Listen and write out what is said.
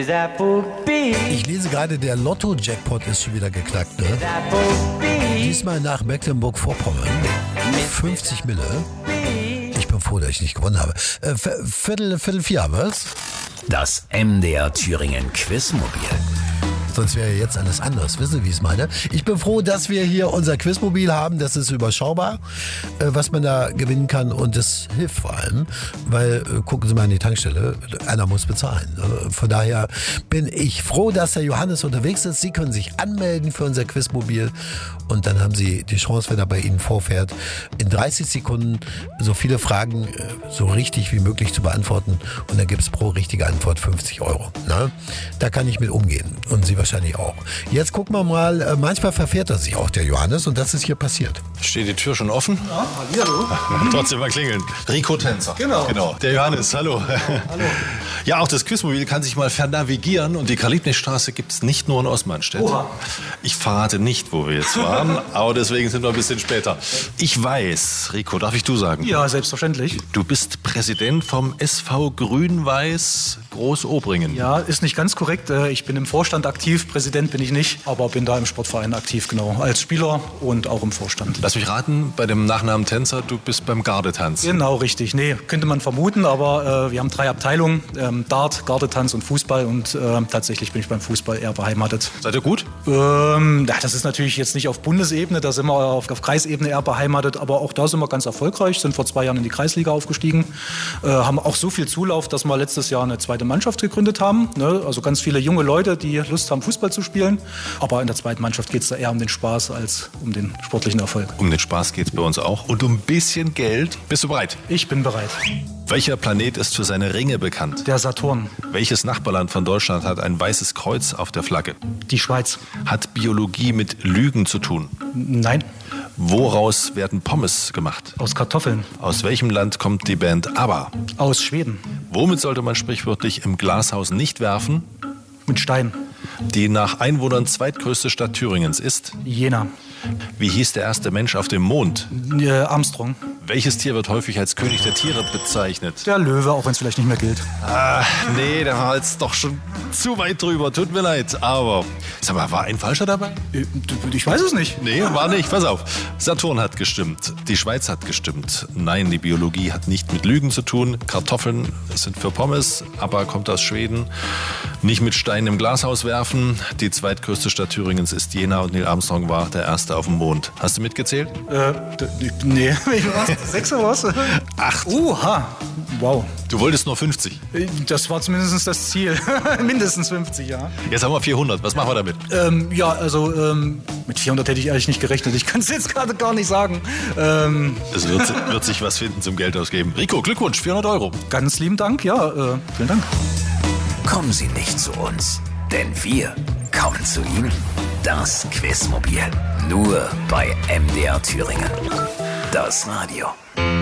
Ich lese gerade, der Lotto-Jackpot ist schon wieder geknackt, ne? Diesmal nach Mecklenburg-Vorpommern. 50 Mille. Ich bin froh, dass ich nicht gewonnen habe. Viertel 4, was? Das MDR Thüringen Quizmobil. Sonst wäre jetzt alles anders. Wissen Sie, wie ich es meine? Ich bin froh, dass wir hier unser Quizmobil haben. Das ist überschaubar, was man da gewinnen kann. Und das hilft vor allem, weil, gucken Sie mal an die Tankstelle, einer muss bezahlen. Von daher bin ich froh, dass der Johannes unterwegs ist. Sie können sich anmelden für unser Quizmobil. Und dann haben Sie die Chance, wenn er bei Ihnen vorfährt, in 30 Sekunden so viele Fragen so richtig wie möglich zu beantworten. Und dann gibt es pro richtige Antwort 50 €. Na? Da kann ich mit umgehen. Und Sie wahrscheinlich auch. Jetzt gucken wir mal, manchmal verfährt er sich auch, der Johannes, und das ist hier passiert. Steht die Tür schon offen? Ja, hallo. Trotzdem mal klingeln. Rico Tänzer. Genau. Der Johannes, hallo. Hallo. Ja, auch das Quizmobil kann sich mal vernavigieren und die Karl-Liebknecht-Straße gibt es nicht nur in Osmanstedt. Oha. Ich verrate nicht, wo wir jetzt waren, aber deswegen sind wir ein bisschen später. Ich weiß, Rico, darf ich du sagen? Ja, selbstverständlich. Du bist Präsident vom SV Grün-Weiß Groß-Obringen. Ja, ist nicht ganz korrekt. Ich bin im Vorstand aktiv, Präsident bin ich nicht, aber bin da im Sportverein aktiv, genau. Als Spieler und auch im Vorstand. Lass mich raten, bei dem Nachnamen Tänzer, du bist beim Gardetanz. Genau, richtig. Nee, könnte man vermuten, aber wir haben 3 Abteilungen, Dart, Gardetanz und Fußball, und tatsächlich bin ich beim Fußball eher beheimatet. Seid ihr gut? Das ist natürlich jetzt nicht auf Bundesebene, da sind wir auf Kreisebene eher beheimatet, aber auch da sind wir ganz erfolgreich, sind vor 2 Jahren in die Kreisliga aufgestiegen, haben auch so viel Zulauf, dass wir letztes Jahr eine zweite Mannschaft gegründet haben, ne? Also ganz viele junge Leute, die Lust haben, Fußball zu spielen, aber in der zweiten Mannschaft geht es da eher um den Spaß als um den sportlichen Erfolg. Um den Spaß geht es bei uns auch und um ein bisschen Geld. Bist du bereit? Ich bin bereit. Welcher Planet ist für seine Ringe bekannt? Der Saturn. Welches Nachbarland von Deutschland hat ein weißes Kreuz auf der Flagge? Die Schweiz. Hat Biologie mit Lügen zu tun? Nein. Woraus werden Pommes gemacht? Aus Kartoffeln. Aus welchem Land kommt die Band ABBA? Aus Schweden. Womit sollte man sprichwörtlich im Glashaus nicht werfen? Mit Stein. Die nach Einwohnern zweitgrößte Stadt Thüringens ist? Jena. Wie hieß der erste Mensch auf dem Mond? Armstrong. Welches Tier wird häufig als König der Tiere bezeichnet? Der Löwe, auch wenn es vielleicht nicht mehr gilt. Nee, der war jetzt doch schon zu weit drüber. Tut mir leid, aber... Sag mal, war ein Falscher dabei? Ich weiß es nicht. Nee, war nicht. Pass auf. Saturn hat gestimmt. Die Schweiz hat gestimmt. Nein, die Biologie hat nicht mit Lügen zu tun. Kartoffeln sind für Pommes. ABBA kommt aus Schweden. Nicht mit Steinen im Glashaus werfen. Die zweitgrößte Stadt Thüringens ist Jena und Neil Armstrong war der Erste auf dem Mond. Hast du mitgezählt? Nee. 6 oder was? 8. Oha. Wow. Du wolltest nur 50. Das war zumindest das Ziel. Mindestens 50, ja. Jetzt haben wir 400. Was machen wir damit? Mit 400 hätte ich eigentlich nicht gerechnet. Ich kann es jetzt gerade gar nicht sagen. Es wird sich was finden zum Geld ausgeben. Rico, Glückwunsch, 400 €. Ganz lieben Dank, ja. Vielen Dank. Kommen Sie nicht zu uns, denn wir kommen zu Ihnen. Das Quizmobil. Nur bei MDR Thüringen. Das Radio.